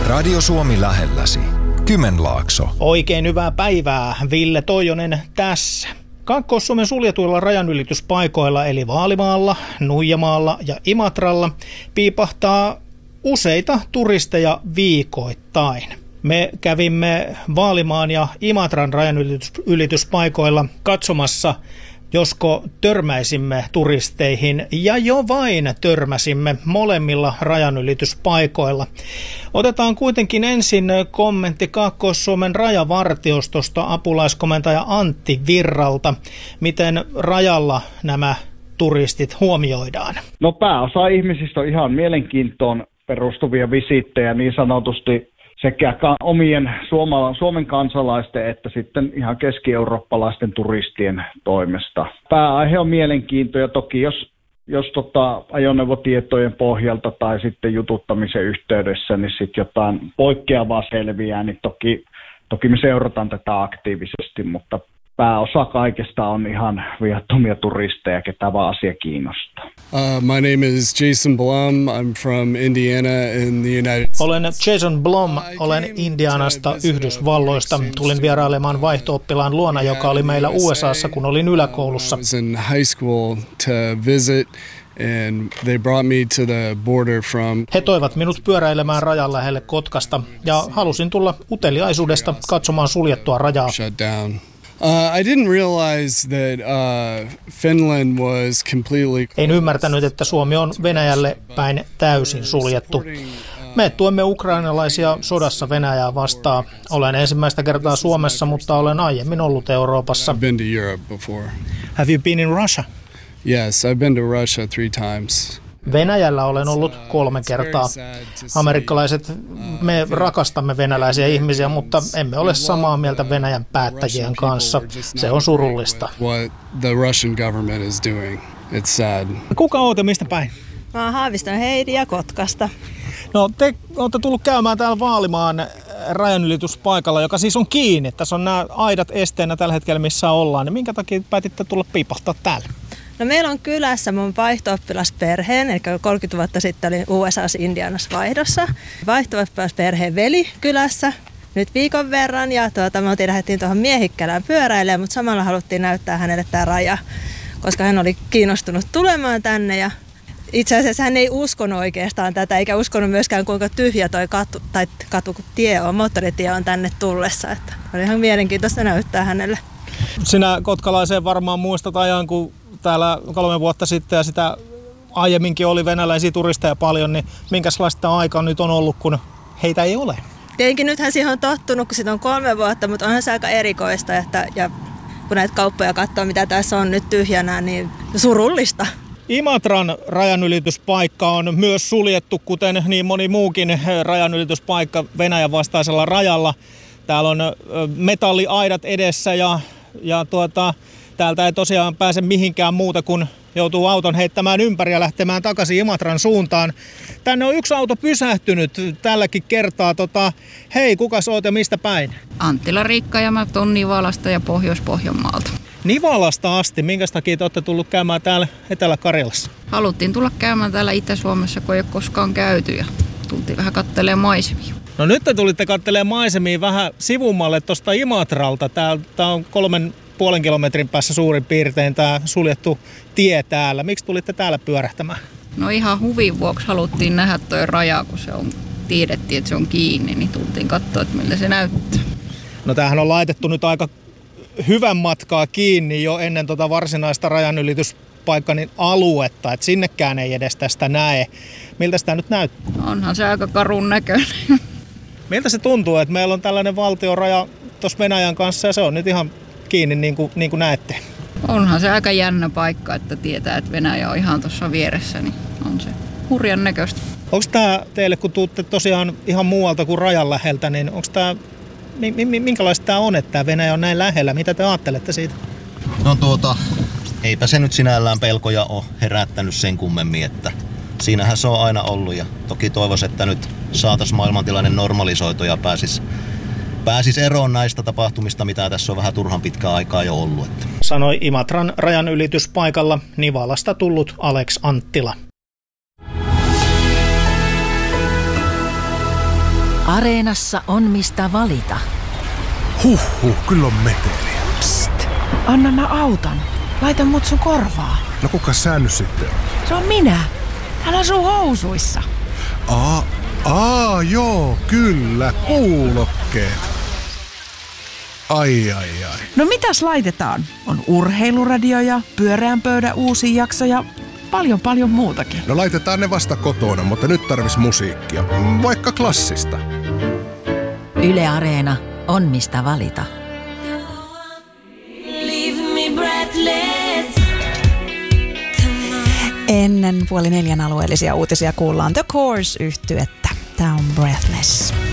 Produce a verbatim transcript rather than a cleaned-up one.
Radio Suomi lähelläsi. Kymenlaakso. Oikein hyvää päivää. Ville Toijonen tässä. Kaakkois-Suomen suljetuilla rajanylityspaikoilla eli Vaalimaalla, Nuijamaalla ja Imatralla piipahtaa useita turisteja viikoittain. Me kävimme Vaalimaan ja Imatran rajanylityspaikoilla katsomassa, josko törmäisimme turisteihin, ja jo vain törmäsimme molemmilla rajanylityspaikoilla. Otetaan kuitenkin ensin kommentti Kaakkois-Suomen rajavartiostosta apulaiskomentaja Antti Virralta. Miten rajalla nämä turistit huomioidaan? No pääosa ihmisistä on ihan mielenkiintoon perustuvia visiittejä niin sanotusti sekä omien Suomen kansalaisten että sitten ihan keski-eurooppalaisten turistien toimesta. Pääaihe on mielenkiinto ja toki jos, jos tota ajoneuvotietojen pohjalta tai sitten jututtamisen yhteydessä niin sitten jotain poikkeavaa selviää, niin toki, toki me seurataan tätä aktiivisesti, mutta pääosa kaikesta on ihan viattomia turisteja, ketä vaan asia kiinnostaa. Uh, my name is Jason Blum. I'm from Indiana in the United States. Olen Jason Blum. Olen Indianasta, Yhdysvalloista. Tulin vierailemaan vaihto-oppilaan luona, joka oli meillä U S A:ssa, kun olin yläkoulussa. I was in high school to visit. And they brought me to the border from... He toivat minut pyöräilemään rajan lähelle Kotkasta ja halusin tulla uteliaisuudesta katsomaan suljettua rajaa. Shut down. Uh, I didn't realize that uh, Finland was completely... En ymmärtänyt, että Suomi on Venäjälle päin täysin suljettu. Me tuemme ukrainalaisia sodassa Venäjää vastaan. Olen ensimmäistä kertaa Suomessa, mutta olen aiemmin ollut Euroopassa. I've been to Europe before. Have you been in Russia? Yes, I've been to Russia three times. Venäjällä olen ollut kolme kertaa. Amerikkalaiset, me rakastamme venäläisiä ihmisiä, mutta emme ole samaa mieltä Venäjän päättäjien kanssa. Se on surullista. What the Russian government is doing. It's sad. Kuka ootte, mistä päin? Mä oon Haaviston Heidi ja Kotkasta. No te olette tullut käymään täällä Vaalimaan rajanylityspaikalla, joka siis on kiinni. Tässä on nämä aidat esteenä tällä hetkellä, missä ollaan. Niin minkä takia päätitte tulla piipahtaa täällä? No meillä on kylässä mun vaihto-oppilasperheen, eli kolmekymmentä vuotta sitten olin U S A:ssa Indianassa vaihdossa. Vaihto-oppilasperheen veli kylässä nyt viikon verran ja tuota, me oltiin, lähdettiin tuohon Miehikkälään pyöräilemään, mutta samalla haluttiin näyttää hänelle tämä raja, koska hän oli kiinnostunut tulemaan tänne ja itse asiassa hän ei uskonut oikeastaan tätä, eikä uskonut myöskään kuinka tyhjä toi katu, tai katu, tie on, moottoritie on tänne tullessa, että oli ihan mielenkiintoista näyttää hänelle. Sinä kotkalaiseen varmaan muistat ajan, kun täällä kolme vuotta sitten ja sitä aiemminkin oli venäläisiä turisteja paljon, niin minkälaista aikaa nyt on ollut, kun heitä ei ole? Tietenkin nythän siihen on tottunut, kun siitä on kolme vuotta, mutta onhan se aika erikoista, että ja kun näitä kauppoja katsoo, mitä tässä on nyt tyhjänä, niin surullista. Imatran rajanylityspaikka on myös suljettu, kuten niin moni muukin rajanylityspaikka Venäjän vastaisella rajalla. Täällä on metalliaidat edessä ja, ja tuota, täältä ei tosiaan pääse mihinkään muuta kuin joutuu auton heittämään ympäri ja lähtemään takaisin Imatran suuntaan. Tänne on yksi auto pysähtynyt tälläkin kertaa. Tota, hei, kukas oot ja mistä päin? Anttila Riikka ja mä tuon Nivalasta ja Pohjois-Pohjanmaalta. Nivalasta asti. Minkä takia te olette tullut käymään täällä Etelä-Karjalassa? Haluttiin tulla käymään täällä Itä-Suomessa, kun ei ole koskaan käyty ja tultiin vähän katselemaan maisemia. No nyt te tulitte katselemaan maisemia vähän sivummalle tuosta Imatralta. Tää on kolmen puolen kilometrin päässä suurin piirtein tämä suljettu tie täällä. Miksi tulitte täällä pyörähtämään? No ihan huvin vuoksi haluttiin nähdä toi raja, kun se on, tiedettiin, että se on kiinni, niin tultiin katsoa, että miltä se näyttää. No tämähän on laitettu nyt aika hyvän matkaa kiinni jo ennen tota varsinaista rajanylityspaikkanin aluetta, että sinnekään ei edes tästä näe. Miltä sitä nyt näyttää? Onhan se aika karun näköinen. Miltä se tuntuu, että meillä on tällainen valtioraja tuossa Venäjän kanssa ja se on nyt ihan kiinni niin kuin, niin kuin näette? Onhan se aika jännä paikka, että tietää, että Venäjä on ihan tuossa vieressä, niin on se hurjan näköistä. Onko tämä teille, kun tuutte tosiaan ihan muualta kuin rajan läheltä, niin onko tämä, minkälaista tämä on, että tämä Venäjä on näin lähellä? Mitä te ajattelette siitä? No tuota, eipä se nyt sinällään pelkoja ole herättänyt sen kummemmin, että siinähän se on aina ollut ja toki toivoisin, että nyt saataisiin maailmantilanne normalisoitu ja pääsisi Pääsis eroon näistä tapahtumista, mitä tässä on vähän turhan pitkään aikaa jo ollut. Että. Sanoi Imatran rajanylityspaikalla Nivalasta tullut Alex Anttila. Areenassa on mistä valita. Huhhuh, kyllä on meteliä. Psst, anna mä autan. Laita mut sun korvaa. No kuka sä nyt sitten? Se on minä. Täällä on sun housuissa. Aa, aa joo, kyllä, kuulokkeet. Ai, ai, ai. No mitäs laitetaan? On urheiluradioja, pyöreän pöydän uusi jakso ja paljon paljon muutakin. No laitetaan ne vasta kotona, mutta nyt tarvis musiikkia. Vaikka klassista. Yle Areena on mistä valita. Ennen puoli neljän alueellisia uutisia kuullaan The Course -yhtyettä. Tää on Breathless.